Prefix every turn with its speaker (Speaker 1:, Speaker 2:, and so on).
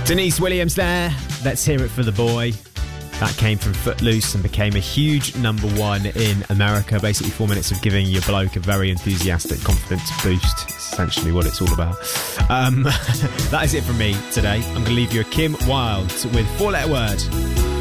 Speaker 1: Denise Williams there. Let's hear it for the boy. That came from Footloose and became a huge number one in America. Basically 4 minutes of giving your bloke a very enthusiastic confidence boost. It's essentially what it's all about. That is it from me today. I'm going to leave you a Kim Wilde with 4-letter word.